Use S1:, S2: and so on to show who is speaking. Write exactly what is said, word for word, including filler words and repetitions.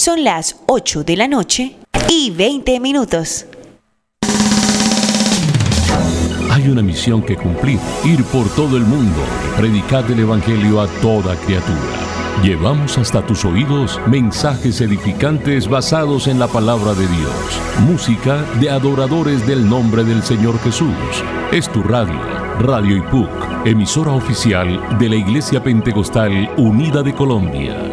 S1: Son las ocho de la noche y veinte minutos.
S2: Hay una misión que cumplir, ir por todo el mundo, predicar el Evangelio a toda criatura. Llevamos hasta tus oídos mensajes edificantes basados en la palabra de Dios, música de adoradores del nombre del Señor Jesús. Es tu radio, Radio I P U C, emisora oficial de la Iglesia Pentecostal Unida de Colombia.